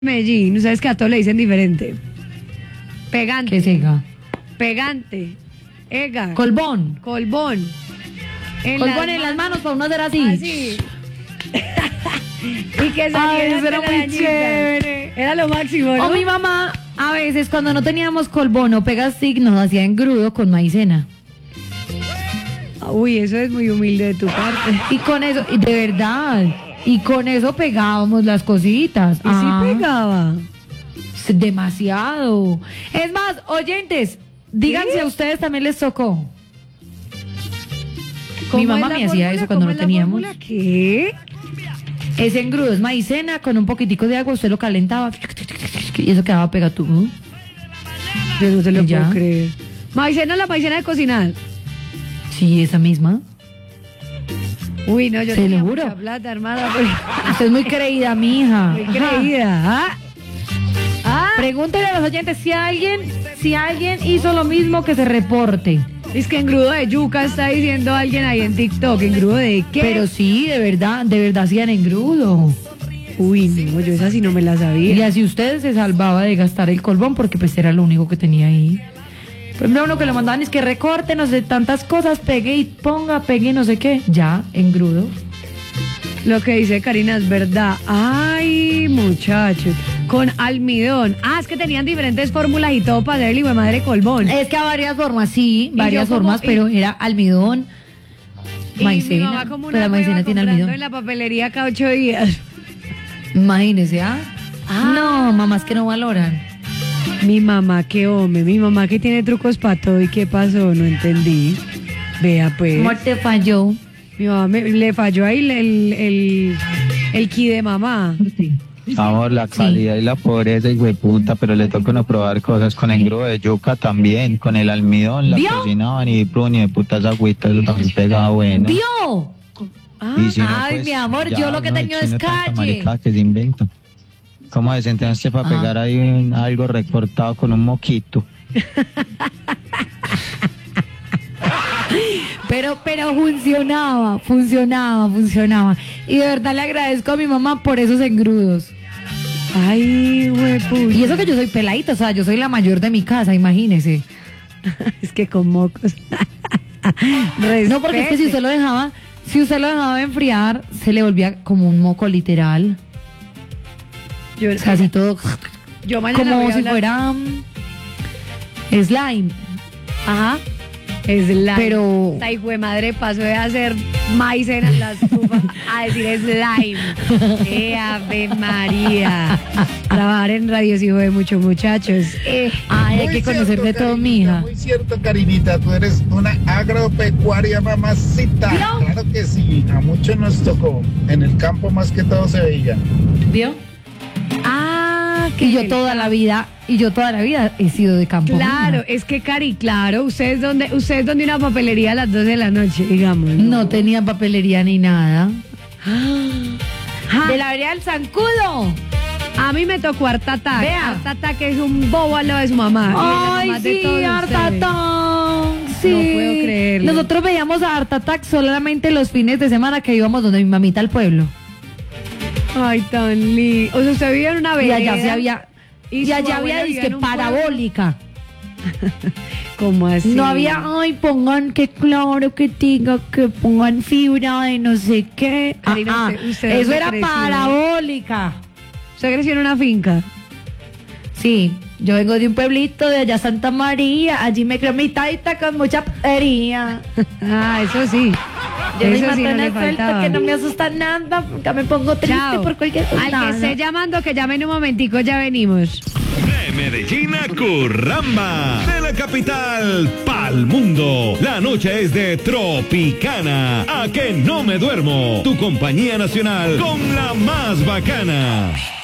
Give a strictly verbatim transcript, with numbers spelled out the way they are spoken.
Medellín, ¿sabes que a todos le dicen diferente? Pegante. ¿Qué es ega? Pegante. Ega. Colbón. Colbón. En Colbón en las manos para uno hacer así. Así. Y que Ay, eso era muy telarañitas. chévere. Era lo máximo, ¿no? O mi mamá, a veces cuando no teníamos colbón o pegastic, nos hacía engrudo con maicena. Uy, eso es muy humilde de tu parte. Y con eso, y de verdad, y con eso pegábamos las cositas. Y sí pegaba. Demasiado. Es más, oyentes, digan ¿Sí? si a ustedes también les tocó. ¿Cómo Mi mamá es la me hacía fórmula? eso cuando ¿Cómo no es la teníamos. fórmula? ¿Qué? Ese engrudo es maicena con un poquitico de agua, usted lo calentaba y eso quedaba pegatudo. Yo no te lo ¿Y ya? puedo creer. Maicena, la maicena de cocinar. Sí, esa misma. Uy, no, yo Se lo tenía juro. mucha plata, hermana. Muy, Usted es muy creída, mija. muy Ajá. creída. ¿Ah? ¿Ah? Pregúntele a los oyentes si alguien, si alguien hizo lo mismo, que se reporte. Es que engrudo de yuca está diciendo alguien ahí en TikTok. ¿Engrudo de qué? Pero sí, de verdad, de verdad hacían engrudo. Uy, no, yo esa sí no me la Y sabía. así usted se salvaba de gastar el colbón porque pues era lo único que tenía ahí. Por ejemplo, uno que le mandaban es que recorte, no sé, tantas cosas, pegue y ponga, pegue no sé qué. Ya, engrudo. Lo que dice Karina es verdad. Ay, muchachos. Con almidón. Ah, es que tenían diferentes fórmulas y todo para hacer el hijo de madre colbón. Es que a varias formas, sí, Y varias yo como- formas, y- pero era almidón, Y maicena. mi mamá como Pero una la maicena hueva tiene comprando almidón. en la papelería cada ocho días. Imagínese, ¿ah? Ah. No, mamás que no valoran. Mi mamá, qué hombre. Mi mamá que tiene trucos para todo. ¿Y qué pasó? No entendí. Vea, pues. ¿Cómo te falló? Mi mamá me- le falló ahí el, el, el, el ki de mamá. Sí. Amor, la calidad y la pobreza, puta, pero le toca uno probar cosas con engrudo de yuca también, con el almidón, la ¿Vio? cocinaban y plum, y de putas agüitas, eso también pegaba bueno. ¿Vio? Ah, Y si no, Ay, pues, mi amor, ya, yo lo que no, tengo es chino, tanta calle. maricada que se inventa. ¿Cómo se sentencia para Ajá. pegar ahí un- algo recortado con un moquito? Pero, pero funcionaba, funcionaba, funcionaba. Y de verdad le agradezco a mi mamá por esos engrudos. Ay, hueputa. Y eso que yo soy peladita, o sea, yo soy la mayor de mi casa, imagínese. Es que con mocos. No, porque es que si usted lo dejaba, si usted lo dejaba enfriar, se le volvía como un moco literal. Yo, Casi todo yo mañana voy como a si hablar- fuera mm, slime. Ajá. Slime. Pero- Esta hijo de madre pasó de hacer maicena en la estufa a decir slime. ¡Eh, Ave María! Trabajar en radio es hijo de muchos muchachos. Eh. Ay, hay Muy que conocer cierto, de todo, Karinita, mija. Muy cierto, Karinita, tú eres una agropecuaria mamacita. ¿Vio? Claro que sí, a muchos nos tocó. En el campo más que todo se veía. ¿Vio? Ah, que Y yo el- toda la vida, y yo toda la vida he sido de campo. Claro, mija. es que Cari, claro, ustedes donde, ustedes donde una papelería a las doce de la noche, digamos. No tenía papelería ni nada. Ah, De la vereda del Zancudo. a mí me tocó Art Attack. Vea. Art Attack es un bobo a lo de su mamá. y de la Ay, mamá de sí, todos Art ustedes. Attack. Sí. No puedo creerlo. Nosotros veíamos a Art Attack solamente los fines de semana que íbamos donde mi mamita al pueblo. Ay, tan lindo. O sea, usted vivía en una Y vereda. allá se había, y y su allá abuela había vivía disque en un pueblo. parabólica. ¿Cómo así? No había, ay, pongan que claro, que diga, que pongan fibra de no sé qué. Karina, Ah, ah, usted- usted eso dónde era creció. parabólica. ¿Usted creció en una finca? Sí, yo vengo de un pueblito de allá Santa María, allí me creo mi taita con mucha putería. Ah, eso sí. Yo soy Eso sí no matona le suelta faltaba. que no me asusta nada, porque me pongo triste Chao. por cualquier cosa. Al que esté llamando, que llame en un momentico, ya venimos. De Medellín a Curramba, de la capital pa'l mundo. La noche es de Tropicana. A que no me duermo. Tu compañía nacional con la más bacana.